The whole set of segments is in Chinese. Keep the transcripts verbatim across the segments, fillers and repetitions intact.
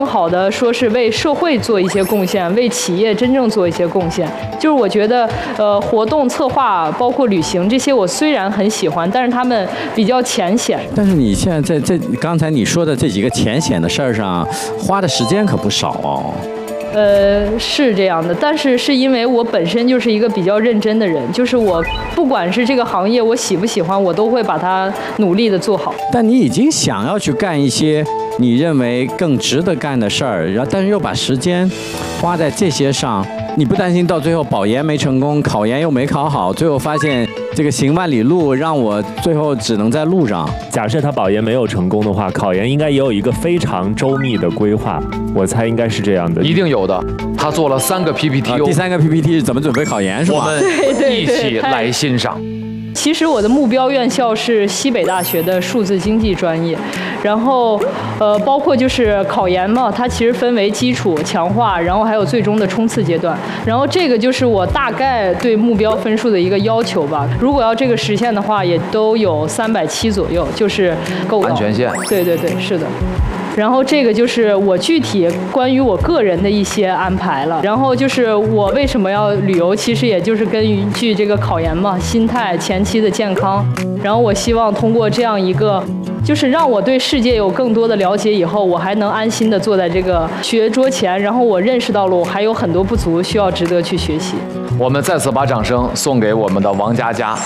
更好的说是为社会做一些贡献，为企业真正做一些贡献。就是我觉得，呃，活动策划包括旅行这些，我虽然很喜欢，但是他们比较浅显。 但是你现在在这刚才你说的这几个浅显的事儿上，花的时间可不少哦。 呃，是这样的，但是是因为我本身就是一个比较认真的人，就是我不管是这个行业我喜不喜欢，我都会把它努力的做好。 但你已经想要去干一些你认为更值得干的事儿，然后但是又把时间花在这些上，你不担心到最后保研没成功，考研又没考好，最后发现这个行万里路让我最后只能在路上？ 假设他保研没有成功的话，考研应该也有一个非常周密的规划，我猜应该是这样的。 一定有的，他做了三个 P P T，、 啊、第三个 P P T 是怎么准备考研是吧？ 我们一起来欣赏。 其实我的目标院校是西北大学的数字经济专业，然后呃，包括就是考研嘛，它其实分为基础、强化，然后还有最终的冲刺阶段。然后这个就是我大概对目标分数的一个要求吧。如果要这个实现的话，也都有三百七左右，就是够到安全线。对对对，是的。然后这个就是我具体关于我个人的一些安排了。然后就是我为什么要旅游，其实也就是根据这个考研嘛，心态、前期的健康。然后我希望通过这样一个，就是让我对世界有更多的了解以后，我还能安心的坐在这个学桌前，然后我认识到了我还有很多不足，需要值得去学习。 我们再次把掌声送给我们的王佳佳。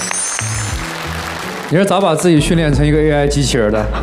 你是咋把自己训练成一个 A I 机器人的？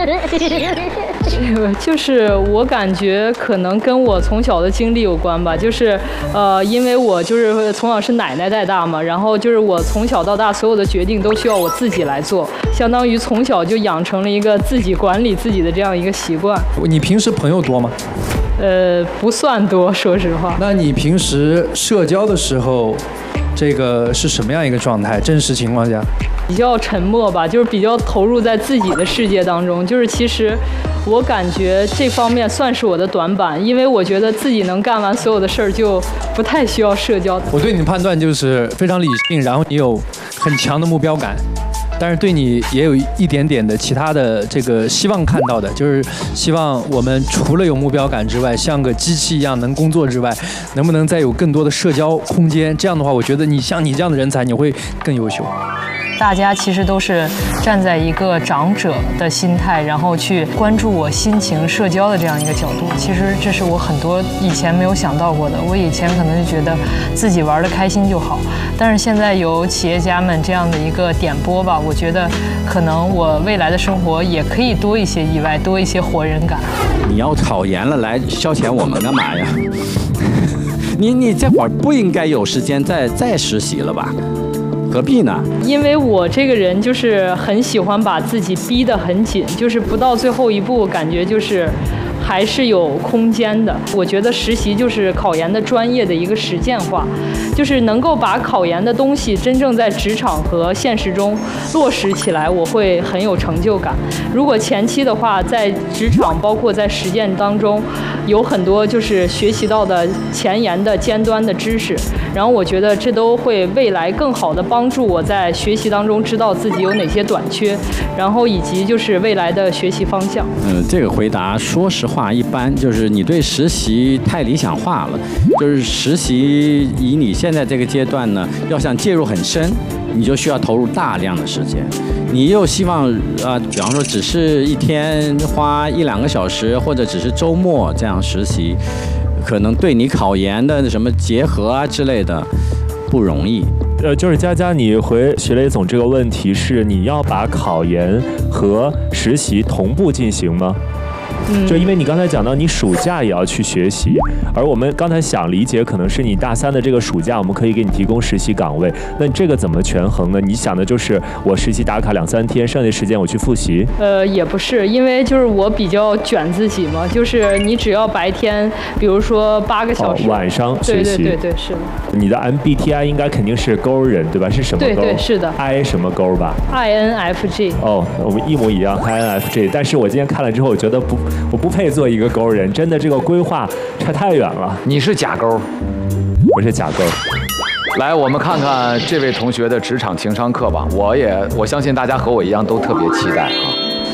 就是我感觉可能跟我从小的经历有关吧，就是呃，因为我就是从小是奶奶带大嘛，然后就是我从小到大所有的决定都需要我自己来做，相当于从小就养成了一个自己管理自己的这样一个习惯。 你平时朋友多吗？ 呃，不算多，说实话。 那你平时社交的时候，这个是什么样一个状态？真实情况下？ 比较沉默吧，就是比较投入在自己的世界当中。就是其实我感觉这方面算是我的短板，因为我觉得自己能干完所有的事儿，就不太需要社交。 我对你的判断就是非常理性，然后你有很强的目标感，但是对你也有一点点的其他的这个希望看到的，就是希望我们除了有目标感之外，像个机器一样能工作之外，能不能再有更多的社交空间？这样的话，我觉得你像你这样的人才，你会更优秀。 大家其实都是站在一个长者的心态，然后去关注我心情、社交的这样一个角度。其实这是我很多以前没有想到过的。我以前可能就觉得自己玩得开心就好，但是现在有企业家们这样的一个点拨吧，我觉得可能我未来的生活也可以多一些意外，多一些活人感。 你要考研了，来消遣我们干嘛呀？你你这会儿不应该有时间再再实习了吧？何必呢？ 因为我这个人就是很喜欢把自己逼得很紧，就是不到最后一步，感觉就是还是有空间的。我觉得实习就是考研的专业的一个实践化，就是能够把考研的东西真正在职场和现实中落实起来，我会很有成就感。如果前期的话，在职场包括在实践当中，有很多就是学习到的前沿的尖端的知识，然后我觉得这都会未来更好的帮助我在学习当中知道自己有哪些短缺，然后以及就是未来的学习方向。 嗯，这个回答说实话一般，就是你对实习太理想化了。就是实习以你现在这个阶段呢，要想介入很深，你就需要投入大量的时间。你又希望呃，比方说只是一天花一两个小时，或者只是周末这样实习，可能对你考研的什么结合啊之类的不容易。 呃，就是佳佳，你回徐雷总这个问题是你要把考研和实习同步进行吗？ 嗯， 就因为你刚才讲到你暑假也要去学习，而我们刚才想理解可能是你大三的这个暑假我们可以给你提供实习岗位，那这个怎么权衡呢？你想的就是我实习打卡两三天，剩下的时间我去复习？呃， 也不是，因为就是我比较卷自己嘛，就是你只要白天，比如说八个小时， 哦、晚上学习， 对对对对，是的。 你的 M B T I 应该肯定是勾人对吧？是什么勾？ 对对是的 ，I 什么勾吧 ？I N F J。 哦，我们一模一样 ，I N F J。但是我今天看了之后，我觉得不。我不配做一个勾人，真的这个规划差太远了。 你是甲勾， 我是甲勾。 来，我们看看这位同学的职场情商课吧。我也我相信大家和我一样都特别期待啊。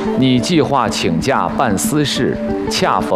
你计划请假办私事，恰逢